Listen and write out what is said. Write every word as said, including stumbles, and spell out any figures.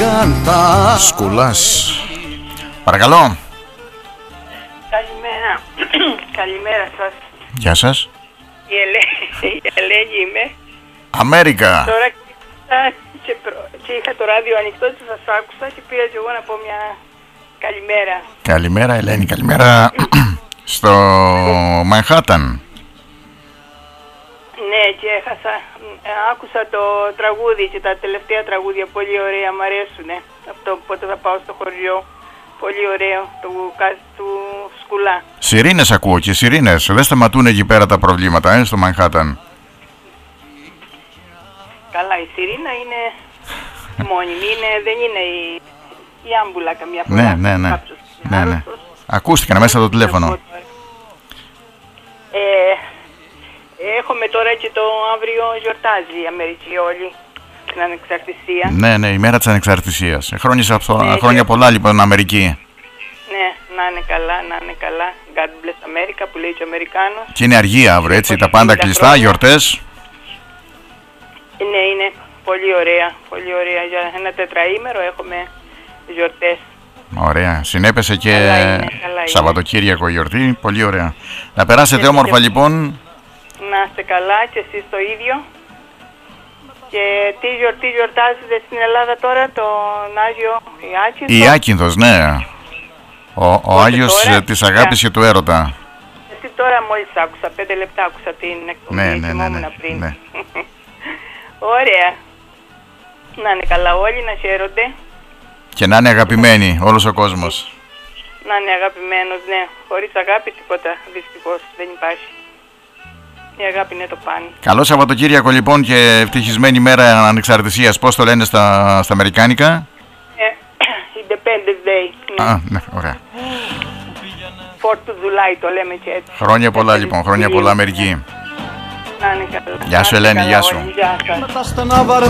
Σκουλάς. Παρακαλώ. Καλημέρα. Καλημέρα σας. Γεια σας. Η Ελένη, η Ελένη είμαι. Αμέρικα. Τώρα και, προ... και είχα το ράδιο ανοιχτό και σας άκουσα και πήρα και εγώ να πω μια καλημέρα. Καλημέρα Ελένη, καλημέρα. Στο Μανχάταν. Ναι, και έχασα, άκουσα το τραγούδι και τα τελευταία τραγούδια, πολύ ωραία, μου αρέσουνε. Αυτό πότε θα πάω στο χωριό, πολύ ωραίο, του, του Σκουλά. Σιρήνες ακούω και σιρήνες, δεν σταματούν εκεί πέρα τα προβλήματα, ε, στο Μανχάταν. Καλά, η σιρήνα είναι μόνιμη, είναι, δεν είναι η, η άμπουλα καμιά φορά. Ναι, ναι, ναι, Κάποιος, ναι, ναι. Ακούστηκαν μέσα το τηλέφωνο. Ε, έχουμε τώρα και το αύριο γιορτάζει η Αμερική όλη την ανεξαρτησία. Ναι, ναι, η μέρα της ανεξαρτησίας. Χρόνια, ναι, χρόνια πολλά λοιπόν Αμερική. Ναι, να είναι καλά, να είναι καλά. God bless America που λέει και ο Αμερικάνος. Και είναι αργία αύριο, έτσι, τα πάντα κλειστά, χρόνια. Γιορτές. Ναι, είναι πολύ ωραία, πολύ ωραία. Για ένα τετραήμερο έχουμε γιορτές. Ωραία, συνέπεσε και καλά είναι, καλά Σαββατοκύριακο γιορτή, πολύ ωραία. Να περάσετε όμορφα και... λοιπόν. Να είστε καλά και εσείς το ίδιο. Και τι γιορτή γιορτάζετε στην Ελλάδα τώρα, τον Άγιο Ιάκυνθο. Ιάκυνθος, ναι. Ο, ο Άγιος τώρα, της αγάπης yeah. και του έρωτα. Εσύ τώρα μόλις άκουσα, πέντε λεπτά άκουσα την εκπομπή, ναι, ναι, ναι, ναι, πριν. Ναι. Ωραία. Να είναι καλά όλοι, να χαίρονται. Και να είναι αγαπημένοι όλος ο κόσμος. Να είναι αγαπημένος, ναι. Χωρίς αγάπη τίποτα, δυστυχώς, δεν υπάρχει. Η αγάπη είναι το παν. Καλό Σαββατοκύριακο λοιπόν και ευτυχισμένη μέρα ανεξαρτησίας. Πώς το λένε στα, στα αμερικάνικα? Ε, Independence Day. Ναι. Α, ναι, ωραία. Fourth of July το λέμε και έτσι. Χρόνια πολλά λοιπόν, χρόνια πολλά Αμερική. Να είναι καλά. Γεια σου Ελένη, γεια σου. Γεια σας.